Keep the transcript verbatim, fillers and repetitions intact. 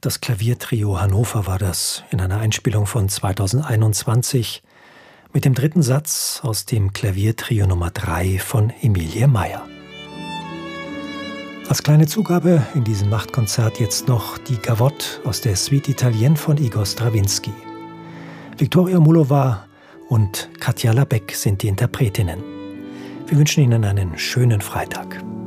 Das Klaviertrio Hannover war das in einer Einspielung von zweitausendeinundzwanzig mit dem dritten Satz aus dem Klaviertrio Nummer drei von Emilie Meyer. Als kleine Zugabe in diesem Nachtkonzert jetzt noch die Gavotte aus der Suite Italienne von Igor Strawinski. Viktoria Mullova und Katja Labeck sind die Interpretinnen. Wir wünschen Ihnen einen schönen Freitag.